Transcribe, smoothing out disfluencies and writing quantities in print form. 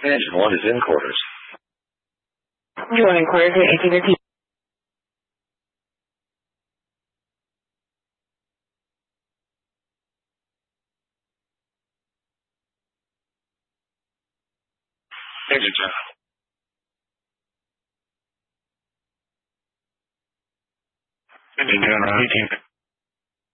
Engine 1 is in quarters. Joining quarters at 18 Engine 10. Engine 10, right? 18.